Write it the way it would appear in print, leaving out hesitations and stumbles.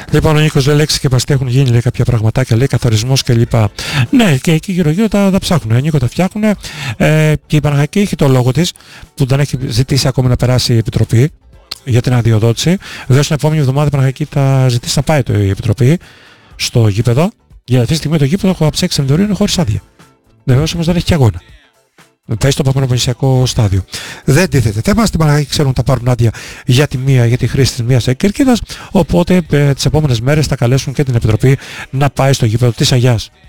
Λοιπόν, ο Νίκος λέει λέξη και παστή έχουν γίνει, λέει, κάποια πραγματάκια, λέει, καθαρισμός κλπ. Ναι, και εκεί γύρω-γύρω τα ψάχνουν. Νίκο, τα φτιάχνουν. Και η Παναχαϊκή έχει το λόγο της, που δεν έχει ζητήσει ακόμη να περάσει η Επιτροπή για την αδειοδότηση. Βέβαια, στην επόμενη εβδομάδα η Παναχαϊκή θα ζητήσει να πάει η Επιτροπή στο γήπεδο. Για αυτή τη στιγμή το γήπεδο από 6 Σεπτεμβρίου είναι χωρίς άδεια. Βεβαίως όμως δεν έχει και αγώνα. Πάει στο παπανοπονησιακό στάδιο. Δεν τίθεται θέμα. Στην Παναχαϊκή ξέρουν ότι θα πάρουν άδεια για τη χρήση της μίας κερκίδας. Οπότε τις επόμενες μέρες θα καλέσουν και την Επιτροπή να πάει στο γήπεδο της Αγιάς.